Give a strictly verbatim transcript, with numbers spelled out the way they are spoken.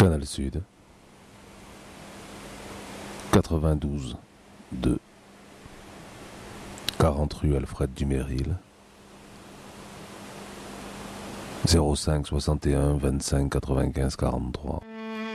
Canal Sud, quatre-vingt-douze deux, quarante rue Alfred Duméril, zéro cinq soixante et un vingt-cinq quatre-vingt-quinze quarante-trois.